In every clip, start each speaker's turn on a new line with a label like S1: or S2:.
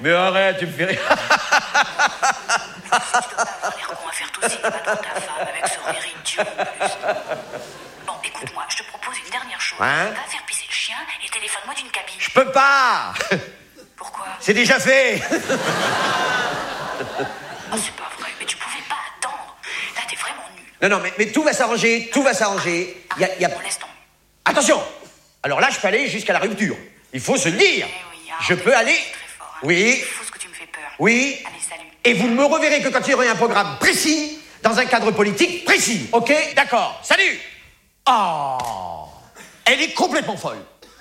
S1: Mais arrête, tu me fais rire.
S2: Tu dois pas avoir l'air con à faire tout le cinéma devant ta femme avec ce rire idiot en plus. Bon, écoute-moi, je te propose une dernière chose.
S1: Hein?
S2: Va faire pisser le chien et téléphone-moi d'une cabine.
S1: Je peux pas.
S2: Pourquoi?
S1: C'est déjà fait.
S2: Oh, c'est pas vrai, mais tu pouvais pas attendre. Là, t'es vraiment nul.
S1: Non, mais tout va s'arranger, tout va s'arranger.
S2: On laisse tomber.
S1: Attention. Alors là, je peux aller jusqu'à la rupture. Il faut se le dire.
S2: Oui,
S1: Je peux aller...
S2: très fort, hein.
S1: Oui.
S2: C'est fou ce que tu me fais peur.
S1: Oui.
S2: Allez, salut.
S1: Et vous ne me reverrez que quand il y aura un programme précis, dans un cadre politique précis. Ok? D'accord. Salut. Oh. Elle est complètement folle.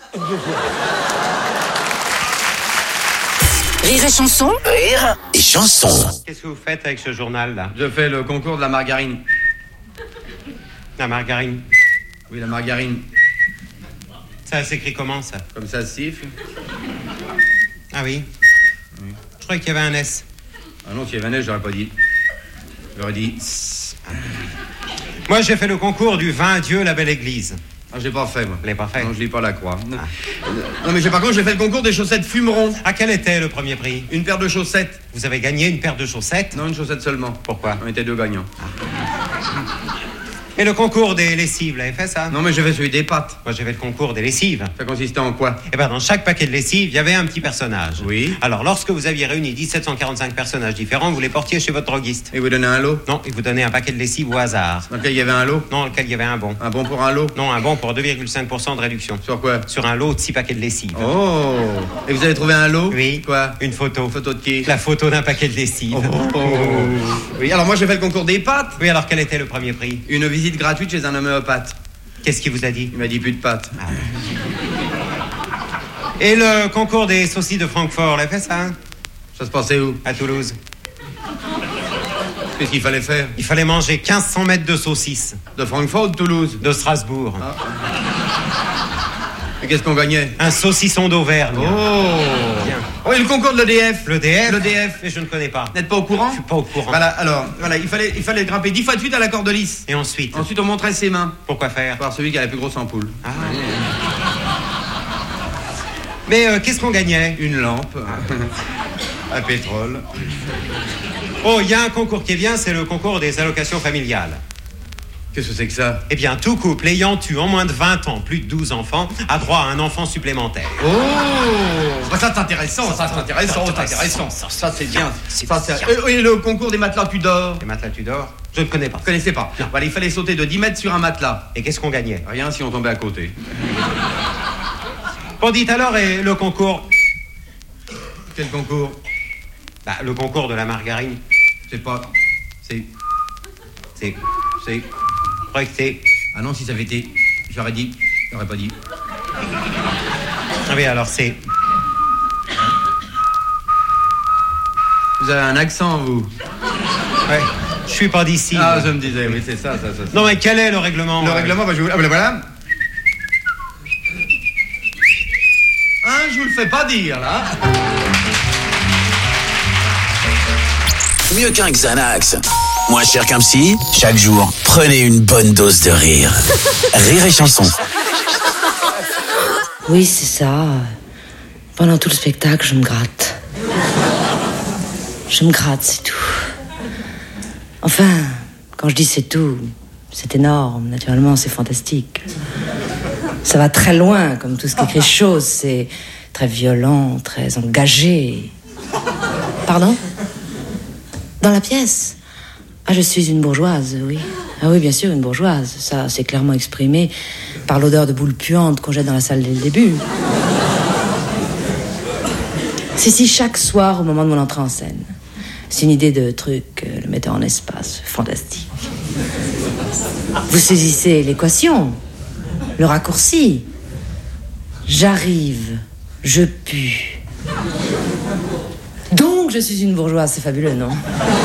S3: Rire et chanson.
S4: Rire et chanson.
S5: Qu'est-ce que vous faites avec ce journal-là?
S6: Je fais le concours de la margarine.
S5: La margarine.
S6: Oui, la margarine.
S5: Ça s'écrit comment, ça?
S6: Comme ça siffle.
S5: Ah oui? Je croyais qu'il y avait un S.
S6: Ah non, s'il y avait un S, j'aurais pas dit. J'aurais dit...
S5: Moi, j'ai fait le concours du vin Dieu, la belle église.
S6: Ah, j'ai pas fait, moi.
S5: Vous l'avez pas fait?
S6: Non, je lis pas la croix. Non, mais par contre, j'ai fait le concours des chaussettes fumeront.
S5: Ah, quel était le premier prix?
S6: Une paire de chaussettes.
S5: Vous avez gagné une paire de chaussettes?
S6: Non, une chaussette seulement.
S5: Pourquoi?
S6: On était deux gagnants.
S5: Et le concours des lessives, vous l'avez fait, ça?
S6: Non, mais j'ai fait celui des pâtes.
S5: Moi, j'ai fait le concours des lessives.
S6: Ça consistait en quoi?
S5: Eh ben, dans chaque paquet de lessive, il y avait un petit personnage.
S6: Oui.
S5: Alors, lorsque vous aviez réuni 1745 personnages différents, vous les portiez chez votre droguiste.
S6: Et vous donnez un lot?
S5: Non, il vous donnait un paquet de lessive au hasard.
S6: Dans lequel il y avait un lot?
S5: Non, dans lequel il y avait un bon.
S6: Un bon pour un lot?
S5: Non, un bon pour 2,5% de réduction.
S6: Sur quoi?
S5: Sur un lot de 6 paquets de lessive.
S6: Oh! Et vous avez trouvé un lot?
S5: Oui.
S6: Quoi?
S5: Une photo.
S6: Photo de qui?
S5: La photo d'un paquet de lessive.
S6: Oh. Oui, alors moi j'ai fait le concours des pâtes.
S5: Oui, alors quel était le premier prix?
S6: Une visite gratuite chez un homéopathe.
S5: Qu'est-ce qu'il vous a dit?
S6: Il m'a dit plus de pâtes.
S5: Et le concours des saucisses de Francfort, l'avez fait ça, hein?
S6: Ça se passait où?
S5: À Toulouse.
S6: Qu'est-ce qu'il fallait faire?
S5: Il fallait manger 1500 mètres de saucisses.
S6: De Francfort ou de Toulouse?
S5: De Strasbourg.
S6: Ah. Et qu'est-ce qu'on gagnait?
S5: Un saucisson d'Auvergne.
S6: Oh!
S5: Bien.
S6: Oh, et le concours de l'EDF?
S5: L'EDF?
S6: L'EDF.
S5: Mais je ne connais pas.
S6: Vous n'êtes pas au courant?
S5: Je suis pas au courant.
S6: Voilà, alors, voilà, il fallait grimper 10 fois de suite à la corde lisse.
S5: Et ensuite?
S6: Ensuite, on montrait ses mains.
S5: Pourquoi faire?
S6: Par celui qui a la plus grosse ampoule.
S5: Ah. Mais qu'est-ce qu'on gagnait?
S6: Une lampe. À pétrole.
S5: Oh, il y a un concours qui est bien, c'est le concours des allocations familiales.
S6: Qu'est-ce que c'est que ça?
S5: Eh bien, tout couple ayant eu en moins de 20 ans plus de 12 enfants a droit à un enfant supplémentaire.
S6: Oh! Bah ça c'est intéressant, Ça c'est bien. Et le concours des matelas Tudor?
S5: Les matelas Tudor? Je ne connais pas.
S6: Vous connaissez pas?
S5: Non.
S6: Voilà, il fallait sauter de 10 mètres sur un matelas.
S5: Et qu'est-ce qu'on gagnait?
S6: Rien si on tombait à côté.
S5: Bon, dites alors, et le concours?
S6: Quel concours?
S5: Bah, le concours de la margarine.
S6: C'est pas... C'est...
S5: Je crois que c'est...
S6: Ah non, si ça avait été... J'aurais dit... J'aurais pas dit.
S5: Ah oui, alors c'est...
S6: Vous avez un accent, vous?
S5: Ouais, je suis pas d'ici.
S6: Ah,
S5: moi.
S6: je me disais, oui, c'est ça.
S5: Non, mais quel est le règlement?
S6: Le règlement, bah, je vous... Ah, ben voilà. Hein, je vous le fais pas dire, là.
S4: Mieux qu'un Xanax. Moins cher qu'un psy. Chaque jour, prenez une bonne dose de rire. Rire et chanson.
S7: Oui, c'est ça. Pendant tout le spectacle, je me gratte. Je me gratte, c'est tout. Enfin, quand je dis c'est tout, c'est énorme. Naturellement, c'est fantastique. Ça va très loin, comme tout ce qu'écrit Chose. C'est très violent, très engagé. Pardon? Dans la pièce? Ah, je suis une bourgeoise, oui. Ah oui, bien sûr, une bourgeoise. Ça, c'est clairement exprimé par l'odeur de boule puante qu'on jette dans la salle dès le début. C'est si chaque soir, au moment de mon entrée en scène. C'est une idée de truc, le metteur en espace, fantastique. Vous saisissez l'équation, le raccourci. J'arrive, je pue. Donc, je suis une bourgeoise, c'est fabuleux, non?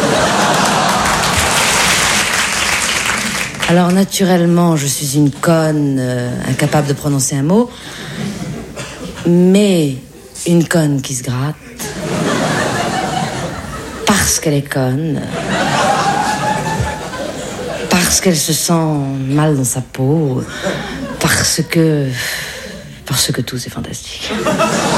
S7: Alors, naturellement, je suis une conne, incapable de prononcer un mot, mais une conne qui se gratte, parce qu'elle est conne, parce qu'elle se sent mal dans sa peau, parce que tout, c'est fantastique.